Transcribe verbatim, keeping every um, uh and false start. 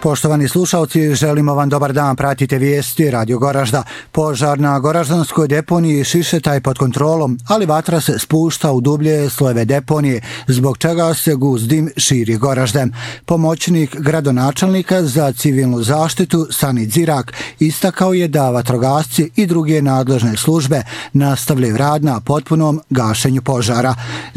Poštovani slušalci, želimo vam dobar dan, pratite vijesti Radio Goražda. Požar na Goraždanskoj deponiji Šišeta je pod kontrolom, ali vatra se spušta u dublje slojeve deponije, zbog čega se gust dim širi Goraždem. Pomoćnik gradonačelnika za civilnu zaštitu Sani Dzirak istakao je da vatrogasci i druge nadležne službe nastavljaju rad na potpunom gašenju požara.